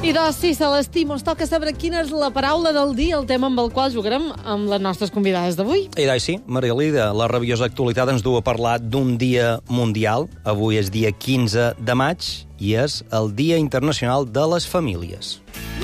I d'oci, Celestí, mos toca saber quina és la paraula del dia, el tema amb el qual jugarem amb les nostres convidades d'avui. I doncs sí, Maria Lida, la rabiosa actualitat ens du a parlar d'un dia mundial. Avui és dia 15 de maig i és el Dia Internacional de les Famílies.